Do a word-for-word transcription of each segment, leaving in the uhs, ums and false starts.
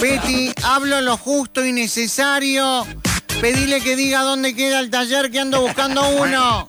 Peti, hablo lo justo y necesario. Pedile que diga dónde queda el taller, que ando buscando uno.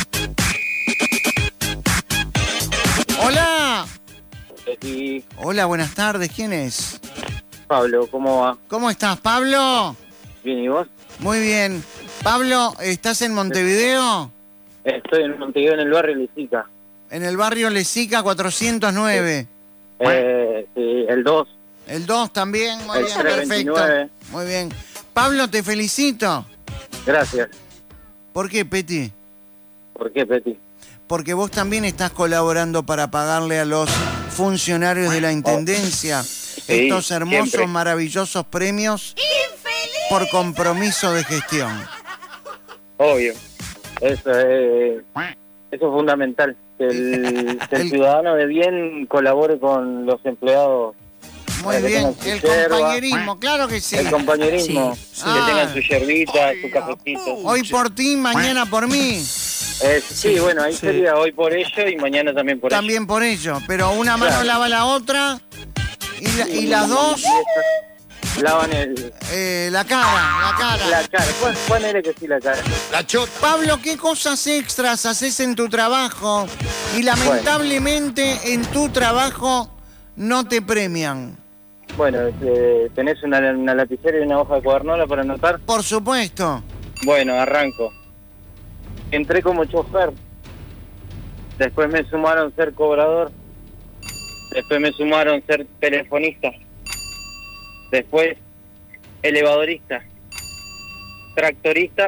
Hola. Peti. Hola, buenas tardes. ¿Quién es? Pablo, ¿cómo va? ¿Cómo estás, Pablo? Bien, ¿y vos? Muy bien. Pablo, ¿estás en Montevideo? Estoy en Montevideo, en el barrio Lesica. En el barrio Lesica cuatrocientos nueve. Sí. Eh, sí, el dos. El dos también, muy El bien, trescientos veintinueve. perfecto. Muy bien. Pablo, te felicito. Gracias. ¿Por qué, Peti? ¿Por qué, Peti? Porque vos también estás colaborando para pagarle a los funcionarios de la Intendencia Sí, estos hermosos, siempre. maravillosos premios por compromiso de gestión. Obvio. Eso es, eso es fundamental. Que el, que el El- ciudadano de bien colabore con los empleados. Muy para que bien, tengan su el yerba, compañerismo, claro que sí. El compañerismo. Sí. Que Ah. tengan su yerbita, su cafecito. Hoy por ti, mañana por mí. Eh, sí, bueno, ahí sería hoy por ello y mañana también por ello. También por ello, pero una mano Claro. lava la otra y, la- y las dos Lavan el, eh, la cara, la cara. la cara. Pon- Ponele que sí la cara. La chota. Pablo, ¿qué cosas extras haces en tu trabajo y lamentablemente en tu trabajo no te premian? Bueno, eh, ¿tenés una, una lapicera y una hoja de cuadernola para anotar? Por supuesto. Bueno, arranco. Entré como chofer. Después me sumaron ser cobrador. Después me sumaron ser telefonista. Después elevadorista. Tractorista.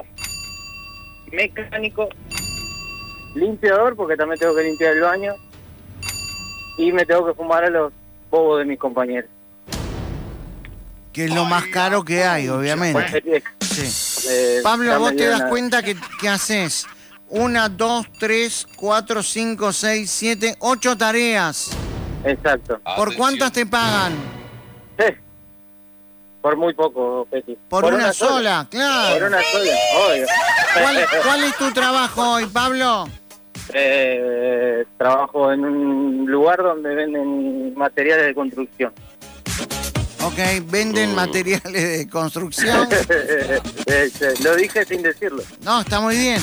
Mecánico. Limpiador, porque también tengo que limpiar el baño. Y me tengo que fumar a los bobos de mis compañeros. Que es lo más caro que hay, obviamente. Sí. Eh, Pablo, ya vos me te dieron das a- cuenta que, que haces una, dos, tres, cuatro, cinco, seis, siete, ocho tareas. Exacto. ¿Por cuántas te pagan? Eh, Por muy poco, Peti. Por, una, sola, claro. Por una sola, obvio. ¿Cuál, cuál es tu trabajo hoy, Pablo? Eh, trabajo en un lugar donde venden materiales de construcción. Ok, venden materiales de construcción. Eh, Lo dije sin decirlo. No, está muy bien.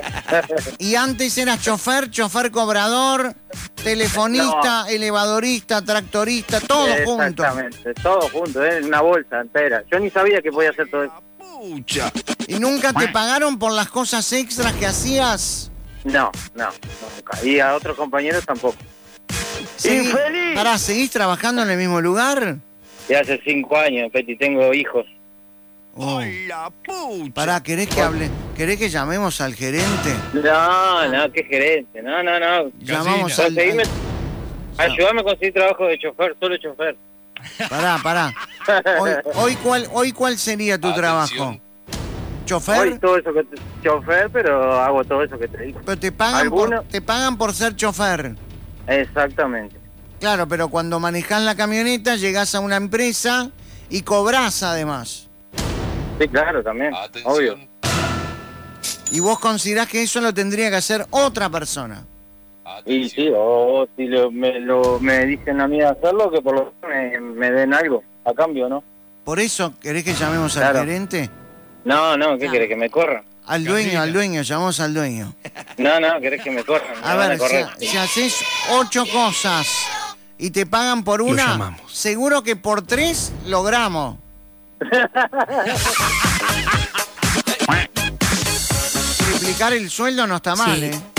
Y antes eras chofer, chofer cobrador, telefonista, No. elevadorista, tractorista, todo junto. Exactamente, todo junto, en una bolsa entera. Yo ni sabía que podía hacer todo eso. Pucha. ¿Y nunca te pagaron por las cosas extras que hacías? No, no, nunca. Y a otros compañeros tampoco. Seguí- ¡Infeliz! Pará, ¿seguís trabajando en el mismo lugar? Y hace cinco años, Peti, tengo hijos. Oh. ¡Ay, la pucha! Pará, ¿querés que hable? ¿Querés que llamemos al gerente? No, no, qué gerente. No, no, no. Llamamos al, Conseguime, al- ayúdame a conseguir trabajo de chofer, solo chofer. Pará, pará. Hoy, hoy, ¿cuál, hoy ¿cuál sería tu Atención. trabajo? Hoy ¿Chofer? todo eso que te, chofer, pero hago todo eso que te digo. Pero te pagan, por, ¿Alguno? te pagan por ser chofer. Exactamente. Claro, pero cuando manejás la camioneta llegás a una empresa y cobrás además. Sí, claro, también. Atención. Obvio. Y vos considerás que eso lo tendría que hacer otra persona. Y sí, o, o si lo, me, lo, me dicen a mí de hacerlo, que por lo menos me, me den algo a cambio, ¿no? ¿Por eso querés que llamemos al Claro. gerente? No, no, ¿qué querés? ¿Que me corran? Al dueño, al dueño, llamamos al dueño. No, no, ¿querés que me corran? A Me van ver, correr. si, si haces ocho cosas y te pagan por una, llamamos. seguro que por tres logramos. Triplicar el sueldo no está mal, Sí. ¿eh?